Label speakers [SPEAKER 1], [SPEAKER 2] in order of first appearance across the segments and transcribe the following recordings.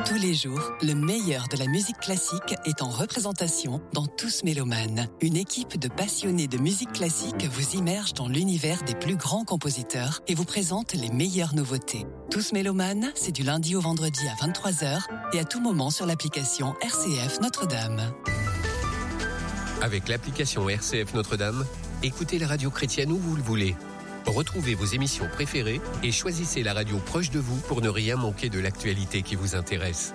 [SPEAKER 1] Tous les jours, le meilleur de la musique classique est en représentation dans Tous Mélomanes. Une équipe de passionnés de musique classique vous immerge dans l'univers des plus grands compositeurs et vous présente les meilleures nouveautés. Tous Mélomanes, c'est du lundi au vendredi à 23h et à tout moment sur l'application RCF Notre-Dame.
[SPEAKER 2] Avec l'application RCF Notre-Dame, écoutez la radio chrétienne où vous le voulez. Retrouvez vos émissions préférées et choisissez la radio proche de vous pour ne rien manquer de l'actualité qui vous intéresse.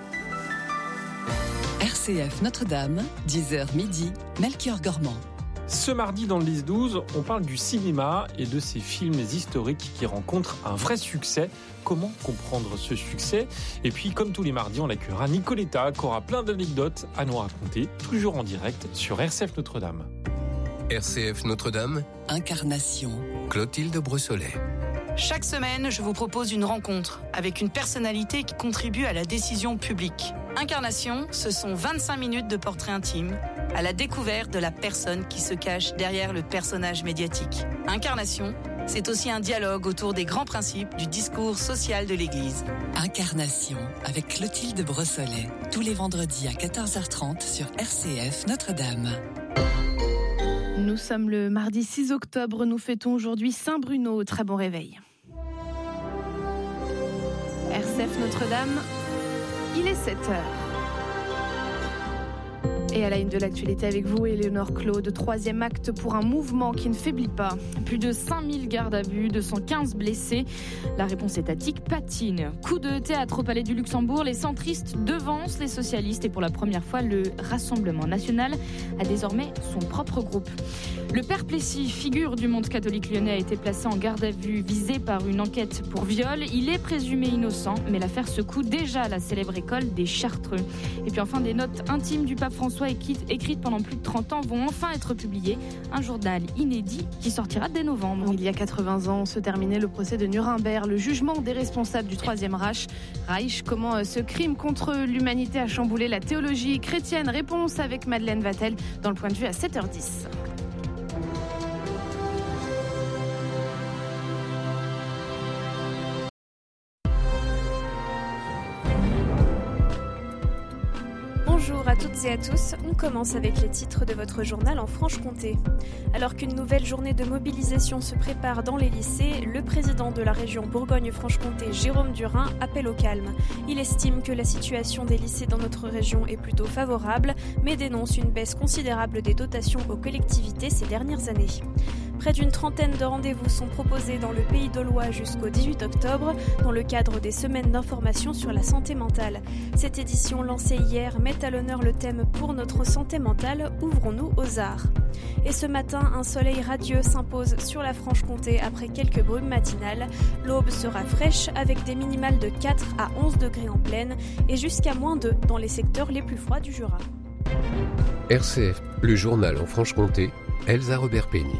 [SPEAKER 1] RCF Notre-Dame, 10h midi, Melchior Gormand.
[SPEAKER 3] Ce mardi dans le 10-12, on parle du cinéma et de ces films historiques qui rencontrent un vrai succès. Comment comprendre ce succès ? Et puis, comme tous les mardis, on accueillera Nicoletta qui aura plein d'anecdotes à nous raconter, toujours en direct sur RCF Notre-Dame.
[SPEAKER 2] RCF Notre-Dame,
[SPEAKER 1] Incarnation,
[SPEAKER 2] Clotilde Brossolet.
[SPEAKER 4] Chaque semaine, je vous propose une rencontre avec une personnalité qui contribue à la décision publique. Incarnation, ce sont 25 minutes de portrait intime, à la découverte de la personne qui se cache derrière le personnage médiatique. Incarnation, c'est aussi un dialogue autour des grands principes du discours social de l'Église.
[SPEAKER 1] Incarnation, avec Clotilde Brossolet, tous les vendredis à 14h30 sur RCF Notre-Dame.
[SPEAKER 5] Nous sommes le mardi 6 octobre, nous fêtons aujourd'hui Saint-Bruno. Très bon réveil. RCF Notre-Dame, il est 7h. Et à la une de l'actualité avec vous, Éléonore Claude, troisième acte pour un mouvement qui ne faiblit pas. Plus de 5000 gardes à vue, 215 blessés. La réponse étatique patine. Coup de théâtre au Palais du Luxembourg, les centristes devancent les socialistes et pour la première fois, le Rassemblement national a désormais son propre groupe. Le père Plessis, figure du monde catholique lyonnais, a été placé en garde à vue, visé par une enquête pour viol. Il est présumé innocent, mais l'affaire secoue déjà la célèbre école des Chartreux. Et puis enfin, des notes intimes du pape François écrites pendant plus de 30 ans vont enfin être publiées. Un journal inédit qui sortira dès novembre. Il y a 80 ans se terminait le procès de Nuremberg, le jugement des responsables du Troisième Reich. Comment ce crime contre l'humanité a chamboulé la théologie chrétienne. Réponse avec Madeleine Vatel dans le point de vue à 7h10.
[SPEAKER 6] Bonjour à toutes et à tous, on commence avec les titres de votre journal en Franche-Comté. Alors qu'une nouvelle journée de mobilisation se prépare dans les lycées, le président de la région Bourgogne-Franche-Comté, Jérôme Durain, appelle au calme. Il estime que la situation des lycées dans notre région est plutôt favorable, mais dénonce une baisse considérable des dotations aux collectivités ces dernières années. Près d'une trentaine de rendez-vous sont proposés dans le Pays d'Aulois jusqu'au 18 octobre, dans le cadre des semaines d'information sur la santé mentale. Cette édition lancée hier met à l'honneur le thème « Pour notre santé mentale, ouvrons-nous aux arts ». Et ce matin, un soleil radieux s'impose sur la Franche-Comté après quelques brumes matinales. L'aube sera fraîche avec des minimales de 4 à 11 degrés en plaine et jusqu'à -2 dans les secteurs les plus froids du Jura.
[SPEAKER 2] RCF, le journal en Franche-Comté, Elsa Robert-Pény.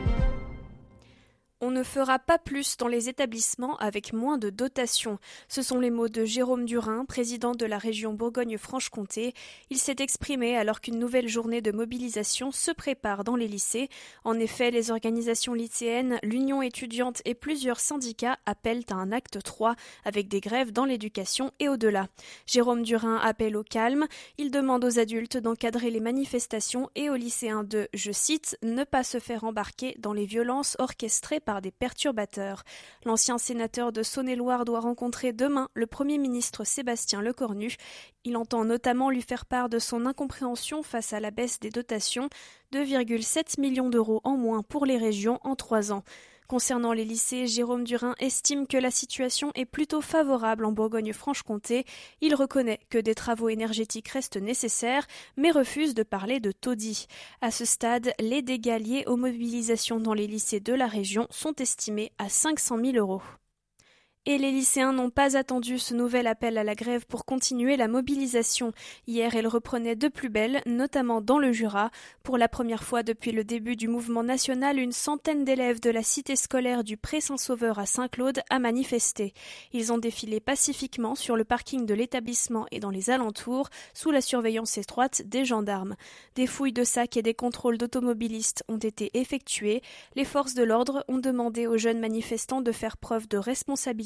[SPEAKER 6] On ne fera pas plus dans les établissements avec moins de dotation. Ce sont les mots de Jérôme Durain, président de la région Bourgogne-Franche-Comté. Il s'est exprimé alors qu'une nouvelle journée de mobilisation se prépare dans les lycées. En effet, les organisations lycéennes, l'Union étudiante et plusieurs syndicats appellent à un acte 3 avec des grèves dans l'éducation et au-delà. Jérôme Durain appelle au calme. Il demande aux adultes d'encadrer les manifestations et aux lycéens de, je cite, ne pas se faire embarquer dans les violences orchestrées par des perturbateurs. L'ancien sénateur de Saône-et-Loire doit rencontrer demain le Premier ministre Sébastien Lecornu. Il entend notamment lui faire part de son incompréhension face à la baisse des dotations, 2,7 millions d'euros en moins pour les régions en 3 ans. Concernant les lycées, Jérôme Durain estime que la situation est plutôt favorable en Bourgogne-Franche-Comté. Il reconnaît que des travaux énergétiques restent nécessaires, mais refuse de parler de taudis. À ce stade, les dégâts liés aux mobilisations dans les lycées de la région sont estimés à 500 000 €. Et les lycéens n'ont pas attendu ce nouvel appel à la grève pour continuer la mobilisation. Hier, elle reprenait de plus belle, notamment dans le Jura. Pour la première fois depuis le début du mouvement national, une centaine d'élèves de la cité scolaire du Pré-Saint-Sauveur à Saint-Claude a manifesté. Ils ont défilé pacifiquement sur le parking de l'établissement et dans les alentours, sous la surveillance étroite des gendarmes. Des fouilles de sacs et des contrôles d'automobilistes ont été effectués. Les forces de l'ordre ont demandé aux jeunes manifestants de faire preuve de responsabilité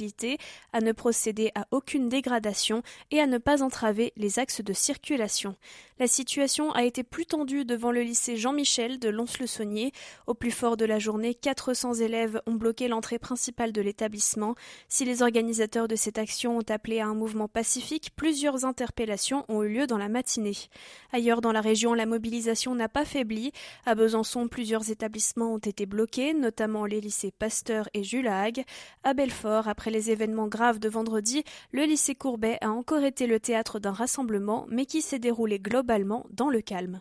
[SPEAKER 6] facilité, à ne procéder à aucune dégradation et à ne pas entraver les axes de circulation. La situation a été plus tendue devant le lycée Jean-Michel de Lons-le-Saunier. Au plus fort de la journée, 400 élèves ont bloqué l'entrée principale de l'établissement. Si les organisateurs de cette action ont appelé à un mouvement pacifique, plusieurs interpellations ont eu lieu dans la matinée. Ailleurs dans la région, la mobilisation n'a pas faibli. À Besançon, plusieurs établissements ont été bloqués, notamment les lycées Pasteur et Jules Hague. À Belfort, après les événements graves de vendredi, le lycée Courbet a encore été le théâtre d'un rassemblement, mais qui s'est déroulé globalement dans le calme.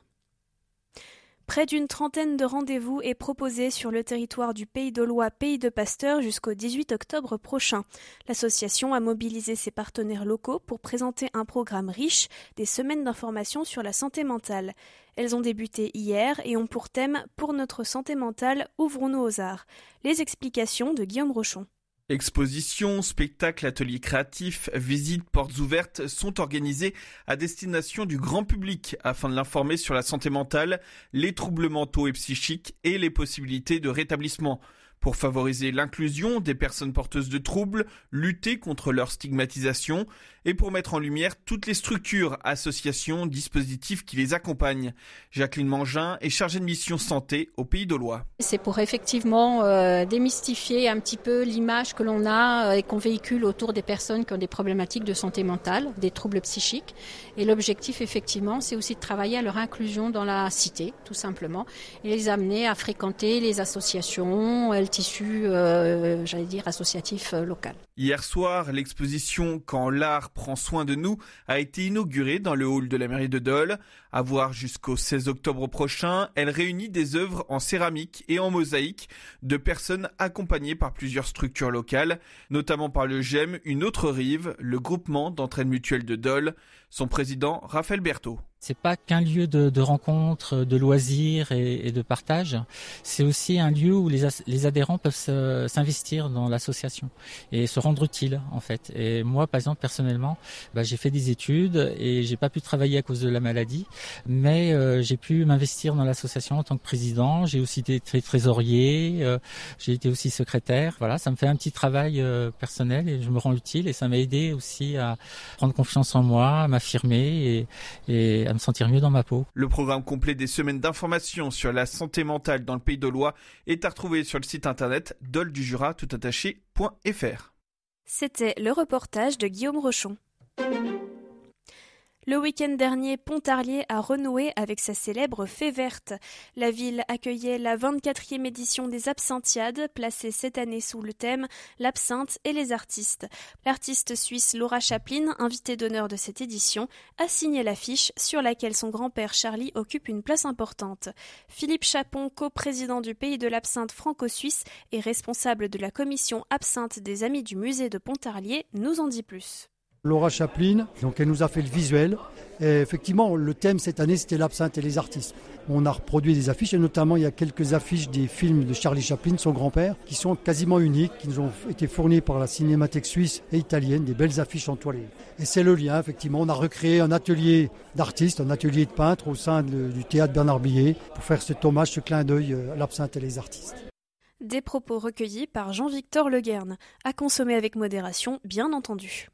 [SPEAKER 6] Près d'une trentaine de rendez-vous est proposé sur le territoire du Pays d'Aulois, Pays de Pasteur jusqu'au 18 octobre prochain. L'association a mobilisé ses partenaires locaux pour présenter un programme riche, des semaines d'information sur la santé mentale. Elles ont débuté hier et ont pour thème « Pour notre santé mentale, ouvrons-nous aux arts ». Les explications de Guillaume Rochon.
[SPEAKER 7] Expositions, spectacles, ateliers créatifs, visites, portes ouvertes sont organisés à destination du grand public afin de l'informer sur la santé mentale, les troubles mentaux et psychiques et les possibilités de rétablissement. Pour favoriser l'inclusion des personnes porteuses de troubles, lutter contre leur stigmatisation et pour mettre en lumière toutes les structures, associations, dispositifs qui les accompagnent. Jacqueline Mangin est chargée de mission santé au Pays d'Aulois.
[SPEAKER 8] C'est pour effectivement démystifier un petit peu l'image que l'on a et qu'on véhicule autour des personnes qui ont des problématiques de santé mentale, des troubles psychiques. Et l'objectif effectivement, c'est aussi de travailler à leur inclusion dans la cité, tout simplement, et les amener à fréquenter les associations, le tissu, associatif local.
[SPEAKER 7] Hier soir, l'exposition « Quand l'art prend soin de nous » a été inaugurée dans le hall de la mairie de Dole. À voir jusqu'au 16 octobre prochain, elle réunit des œuvres en céramique et en mosaïque de personnes accompagnées par plusieurs structures locales, notamment par le GEM, une autre rive, le groupement d'entraide mutuelle de Dole. Son président, Raphaël Berthaud.
[SPEAKER 9] C'est pas qu'un lieu de rencontre, de loisirs et de partage. C'est aussi un lieu où les adhérents peuvent s'investir dans l'association et se rendre utiles, en fait. Et moi, par exemple, personnellement, j'ai fait des études et j'ai pas pu travailler à cause de la maladie, mais j'ai pu m'investir dans l'association en tant que président. J'ai aussi été trésorier, j'ai été aussi secrétaire. Voilà, ça me fait un petit travail personnel et je me rends utile et ça m'a aidé aussi à prendre confiance en moi, à m'affirmer et à me sentir mieux dans ma peau.
[SPEAKER 7] Le programme complet des semaines d'information sur la santé mentale dans le Pays d'Aulois est à retrouver sur le site internet doledujura.fr.
[SPEAKER 6] C'était le reportage de Guillaume Rochon. Le week-end dernier, Pontarlier a renoué avec sa célèbre Fée verte. La ville accueillait la 24e édition des Absinthiades, placée cette année sous le thème « L'absinthe et les artistes ». L'artiste suisse Laura Chaplin, invitée d'honneur de cette édition, a signé l'affiche sur laquelle son grand-père Charlie occupe une place importante. Philippe Chapon, coprésident du Pays de l'Absinthe franco-suisse et responsable de la commission Absinthe des Amis du musée de Pontarlier, nous en dit plus.
[SPEAKER 10] Laura Chaplin, donc elle nous a fait le visuel. Et effectivement, le thème cette année, c'était l'absinthe et les artistes. On a reproduit des affiches, et notamment il y a quelques affiches des films de Charlie Chaplin, son grand-père, qui sont quasiment uniques, qui nous ont été fournis par la Cinémathèque suisse et italienne, des belles affiches en toile. Et c'est le lien, effectivement. On a recréé un atelier d'artistes, un atelier de peintres au sein du théâtre Bernard Billet, pour faire cet hommage, ce clin d'œil à l'absinthe et les artistes.
[SPEAKER 6] Des propos recueillis par Jean-Victor Leguerne, à consommer avec modération, bien entendu.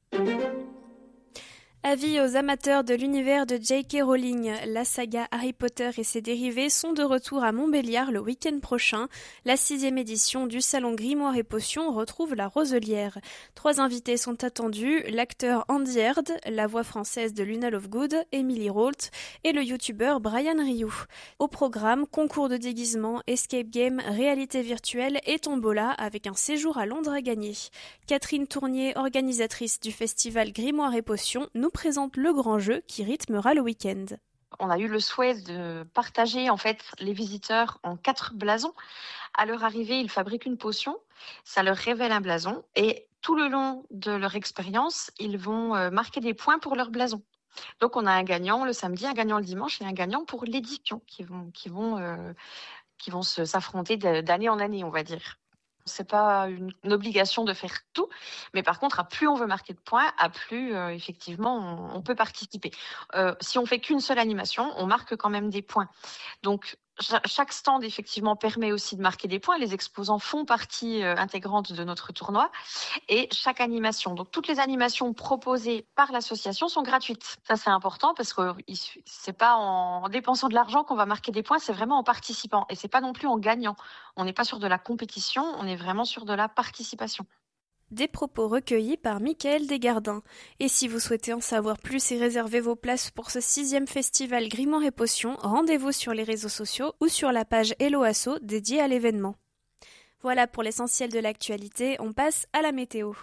[SPEAKER 6] Avis aux amateurs de l'univers de J.K. Rowling, la saga Harry Potter et ses dérivés sont de retour à Montbéliard le week-end prochain. La 6e édition du salon Grimoire et Potions retrouve la Roselière. 3 invités sont attendus, l'acteur Andy Heard, la voix française de Luna Lovegood, Emily Rolt et le youtubeur Brian Rioux. Au programme, concours de déguisement, escape game, réalité virtuelle et tombola avec un séjour à Londres à gagner. Catherine Tournier, organisatrice du festival Grimoire et Potions, nous présente le grand jeu qui rythmera le week-end.
[SPEAKER 11] On a eu le souhait de partager en fait les visiteurs en 4 blasons. À leur arrivée, ils fabriquent une potion, ça leur révèle un blason et tout le long de leur expérience, ils vont marquer des points pour leur blason. Donc on a un gagnant le samedi, un gagnant le dimanche et un gagnant pour l'édition qui vont s'affronter d'année en année, on va dire. C'est pas une obligation de faire tout, mais par contre, à plus on veut marquer de points, à plus effectivement on peut participer. Si on fait qu'une seule animation, on marque quand même des points. Donc Chaque stand, effectivement, permet aussi de marquer des points. Les exposants font partie intégrante de notre tournoi et chaque animation. Donc, toutes les animations proposées par l'association sont gratuites. Ça, c'est important parce que c'est pas en dépensant de l'argent qu'on va marquer des points, c'est vraiment en participant. Et c'est pas non plus en gagnant. On n'est pas sur de la compétition, on est vraiment sur de la participation.
[SPEAKER 6] Des propos recueillis par Mickaël Desgardins. Et si vous souhaitez en savoir plus et réserver vos places pour ce 6e festival Grimoire et Potions, rendez-vous sur les réseaux sociaux ou sur la page Hello Asso dédiée à l'événement. Voilà pour l'essentiel de l'actualité, on passe à la météo.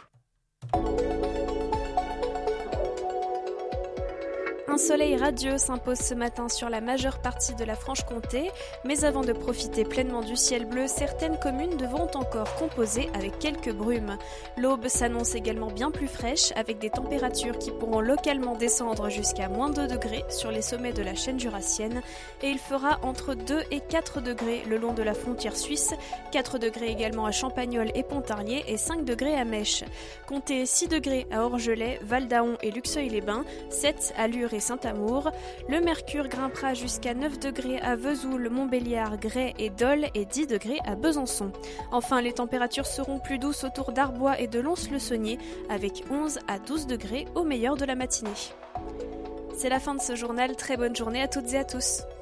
[SPEAKER 6] Un soleil radieux s'impose ce matin sur la majeure partie de la Franche-Comté, mais avant de profiter pleinement du ciel bleu, certaines communes devront encore composer avec quelques brumes. L'aube s'annonce également bien plus fraîche, avec des températures qui pourront localement descendre jusqu'à -2 degrés sur les sommets de la chaîne jurassienne, et il fera entre 2 et 4 degrés le long de la frontière suisse, 4 degrés également à Champagnole et Pontarlier et 5 degrés à Mèche. Comptez 6 degrés à Orgelet, Val-d'Aon et Luxeuil-les-Bains, 7 à Lure et Saint-Amour. Le mercure grimpera jusqu'à 9 degrés à Vesoul, Montbéliard, Gray et Dole et 10 degrés à Besançon. Enfin, les températures seront plus douces autour d'Arbois et de Lons-le-Saunier avec 11 à 12 degrés au meilleur de la matinée. C'est la fin de ce journal, très bonne journée à toutes et à tous.